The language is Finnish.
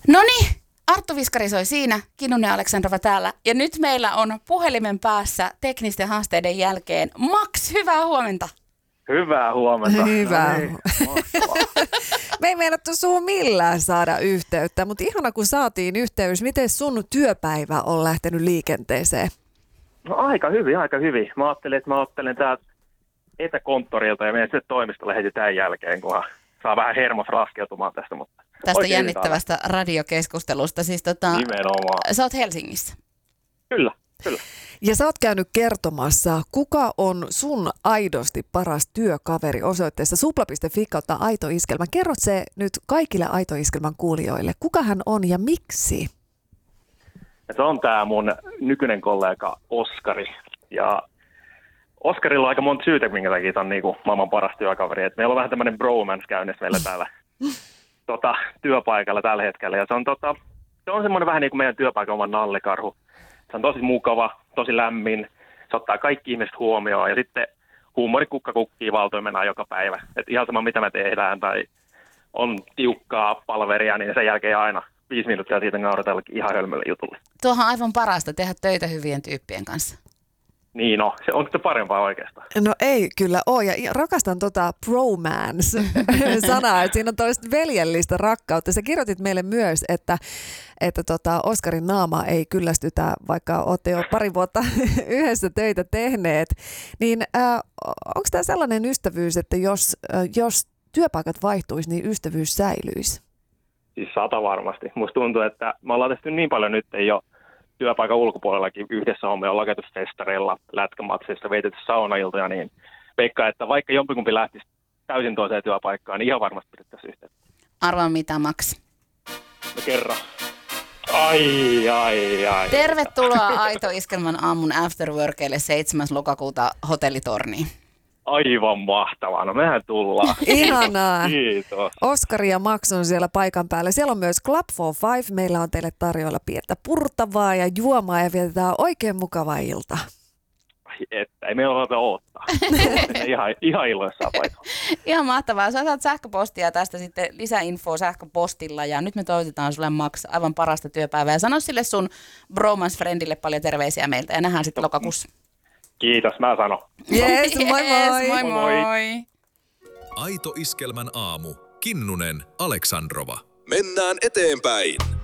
Noniin, Arttu Viskari soi siinä, Kinnunen Aleksandrova täällä. Ja nyt meillä on puhelimen päässä teknisten haasteiden jälkeen Max, hyvää huomenta. Hyvää huomenta. Hyvä. No niin, Me ei meinattu suun millään saada yhteyttä, mutta ihana kun saatiin yhteys. Miten sun työpäivä on lähtenyt liikenteeseen? no aika hyvin. Mä ajattelin, että mä ottelen täältä etäkonttorilta ja menen sitten toimistolle heti tämän jälkeen, kunhan saa vähän hermos laskeutumaan tästä. Mutta Tästä jännittävästä radiokeskustelusta. Siis nimenomaan. sä oot Helsingissä. Kyllä. Ja sä oot käynyt kertomassa, kuka on sun aidosti paras työkaveri osoitteessa supla.fi kautta Aito Iskelmä. Kerrot se nyt kaikille Aito Iskelmän kuulijoille. Kuka hän on ja miksi? Ja se on tää mun nykyinen kollega Oskari. Ja Oskarilla on aika monta syytä, minkä takia on niinku maailman paras työkaveri. Et meillä on vähän tämmöinen bromance käynnissä meillä täällä työpaikalla tällä hetkellä. Ja se on semmoinen vähän niin kuin meidän työpaikan oma nallekarhu. Se on tosi mukava, tosi lämmin, se ottaa kaikki ihmiset huomioon ja sitten huumorikukka kukkii valtoimenaa joka päivä. Et ihan sama mitä me tehdään tai on tiukkaa palveria, niin sen jälkeen aina 5 minuuttia siitä nauratellakin ihan hölmölle jutulle. Tuohan on aivan parasta tehdä töitä hyvien tyyppien kanssa. Niin no, se on sitten parempaa oikeastaan. No ei kyllä ole ja rakastan bromance-sanaa, että siinä on tällaista veljellistä rakkautta. Sä kirjoitit meille myös, että Oskarin naama ei kyllästytä, vaikka olette jo pari vuotta yhdessä töitä tehneet. Niin onko tämä sellainen ystävyys, että jos työpaikat vaihtuisi, niin ystävyys säilyisi? Siis 100 varmasti. Musta tuntuu, että me ollaan tehty niin paljon nyt jo työpaikan ulkopuolellakin yhdessä hommia, ollaan käyty festareilla, lätkämatseissa, veitetty saunailtoja, niin veikkaan, että vaikka jompikumpi lähtisi täysin toiseen työpaikkaan, niin ihan varmasti pidettäisiin yhteyttä. Arvaa mitä, Max? No kerran. Ai. Tervetuloa Aito Iskelmän aamun afterworkeille 7. lokakuuta Hotellitorniin. Aivan mahtavaa. No mehän tullaan. Ihanaa. Kiitos. Oskari ja Max on siellä paikan päällä. Siellä on myös Club for Five. Meillä on teille tarjolla pientä purtavaa ja juomaa ja vietetään oikein mukava ilta. Ai että, ei meillä ole odottaa. ihan iloissaan paikalla. Ihan mahtavaa. Sä saat sähköpostia tästä sitten lisäinfoa sähköpostilla ja nyt me toivotetaan sulle Max aivan parasta työpäivää. Ja sano sille sun bromance-friendille paljon terveisiä meiltä ja nähdään sitten lokakuussa. Kiitos, mä sanon. Yes, moi. Moi. Aito Iskelmän aamu. Kinnunen Aleksandrova. Mennään eteenpäin.